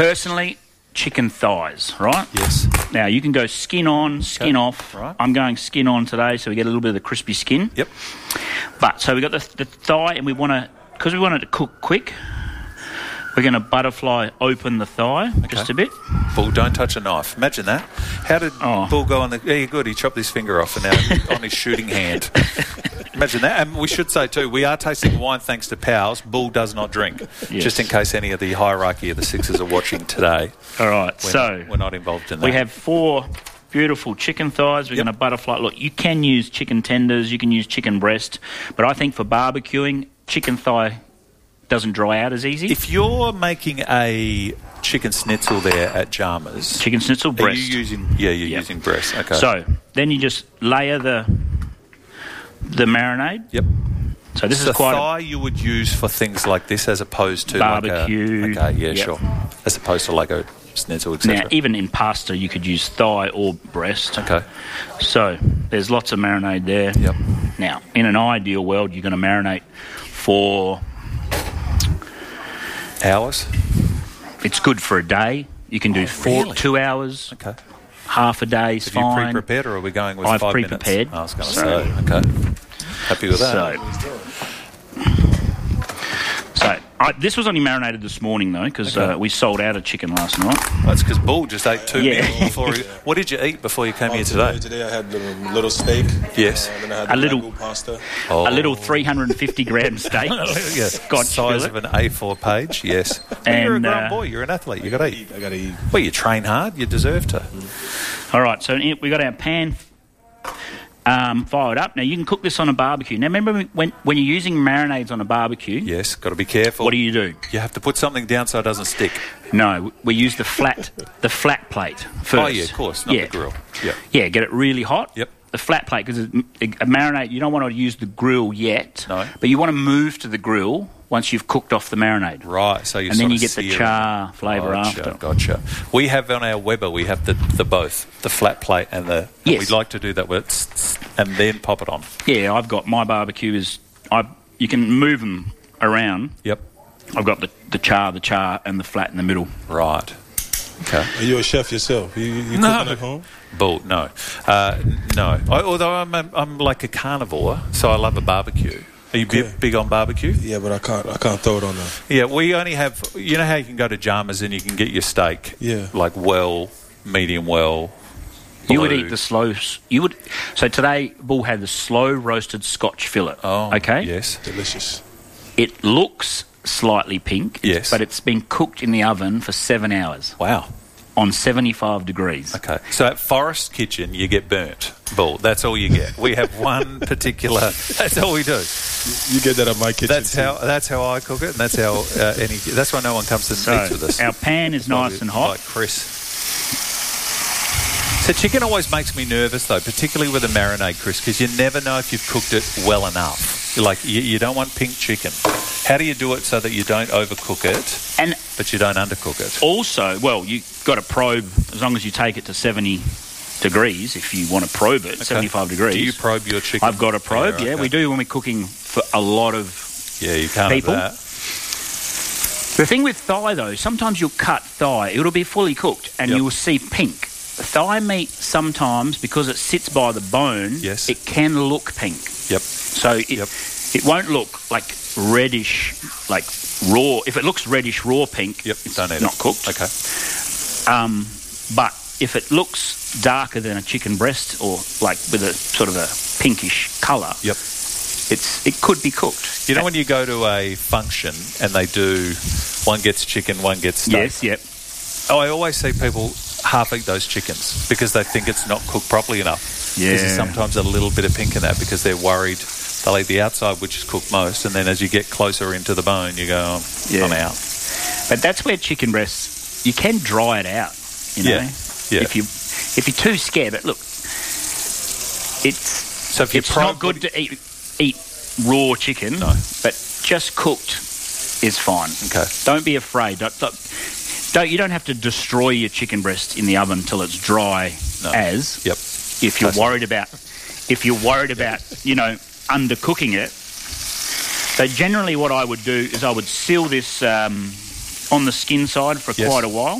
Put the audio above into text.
Personally, chicken thighs, right? Yes. Now, you can go skin on, skin off. Right. I'm going skin on today, so we get a little bit of the crispy skin. Yep. But, so we got the thigh, and we want to, because we want it to cook quick, we're going to butterfly open the thigh just a bit. Bull, don't touch a knife. Imagine that. How did Bull go on the... Yeah, good. He chopped his finger off and now on his shooting hand. Imagine that. And we should say, too, we are tasting wine thanks to Powell's. Bull does not drink, just in case any of the hierarchy of the Sixers are watching today. All right, We're not involved in that. We have 4 beautiful chicken thighs. We're going to butterfly. Look, you can use chicken tenders, you can use chicken breast, but I think for barbecuing, chicken thigh doesn't dry out as easy. If you're making a chicken schnitzel there at Jarmer's... Chicken schnitzel, breast. Are you using... Yeah, you're using breast. Okay. So, then you just layer the marinade. Yep. So this is quite... The thigh you would use for things like this as opposed to... Barbecue. Sure. As opposed to like a schnitzel, etc. Now, even in pasta, you could use thigh or breast. Okay. So, there's lots of marinade there. Yep. Now, in an ideal world, you're going to marinate for... Hours? It's good for a day. You can do 2 hours. Okay. Half a day is fine. Have you pre-prepared, or are we going with 5 minutes? I've pre-prepared. I was going to say. Okay. Happy with that. This was only marinated this morning, though, because we sold out of chicken last night. That's because Bull just ate 2 meals before he... What did you eat before you came here today? Today I had a little steak. Yes. Then I had a little pasta. A little 350-gram steak. Scotch size of an A4 page, yes. And you're a grown boy. You're an athlete. You've got to eat. I got to eat. Well, you train hard. You deserve to. All right, so we got our pan fired up. Now, you can cook this on a barbecue. Now, remember when you're using marinades on a barbecue... Yes, got to be careful. What do? You have to put something down so it doesn't stick. No, we use the flat plate first. Oh, yeah, of course, not the grill. Yep. Yeah, get it really hot. Yep. The flat plate, because a marinade, you don't want to use the grill yet. No. But you want to move to the grill once you've cooked off the marinade. Right, so and then you get the char flavour after. Gotcha. We have on our Weber, we have the both, the flat plate and the... Yes. We'd like to do that and then pop it on. Yeah, I've got my barbecue is... You can move them around. Yep. I've got the char and the flat in the middle. Right. Okay. Are you a chef yourself? You cooking at home? Bull, no. No. Although I'm like a carnivore, so I love a barbecue. Are you big on barbecue? Yeah, but I can't throw it on there. Yeah, we only have... You know how you can go to Jarmer's and you can get your steak? Yeah. Like medium well... You would eat the slow... So today, Bull had the slow roasted Scotch fillet. Oh, okay? Yes. Delicious. It looks slightly pink. Yes. But it's been cooked in the oven for 7 hours. Wow. On 75 degrees. Okay. So at Forest Kitchen, you get burnt. Bull. That's all you get. We have one particular... That's all we do. You get that at my kitchen. That's how I cook it, and that's how that's why no one comes to eat with us. Our pan is nice and hot. Like Chris. So chicken always makes me nervous, though, particularly with a marinade, Chris, because you never know if you've cooked it well enough. Like, you don't want pink chicken. How do you do it so that you don't overcook it, but you don't undercook it? Also, well, you've got to probe, as long as you take it to 70 degrees, if you want to probe it, 75 degrees. Do you probe your chicken? I've got a probe, we do when we're cooking for a lot of you can't people. Have that. The thing with thigh, though, sometimes you'll cut thigh, it'll be fully cooked, and you will see pink. Thigh meat sometimes, because it sits by the bone, it can look pink. Yep. So it won't look like reddish, like raw. If it looks reddish, raw pink, it's not cooked. Okay. But if it looks darker than a chicken breast, or like with a sort of a pinkish colour, it could be cooked. You know when you go to a function and they do one gets chicken, one gets steak? Yes, I always see people half eat those chickens because they think it's not cooked properly enough. Yeah. There's sometimes a little bit of pink in that because they're worried they'll eat the outside, which is cooked most, and then as you get closer into the bone, you go, I'm out. But that's where chicken breasts, you can dry it out, you know. Yeah. If you're too scared, but look, it's not good to eat raw chicken, but just cooked is fine. Okay. Don't be afraid. You don't have to destroy your chicken breast in the oven till it's dry if you're worried about undercooking it. So generally what I would do is I would seal this on the skin side for quite a while.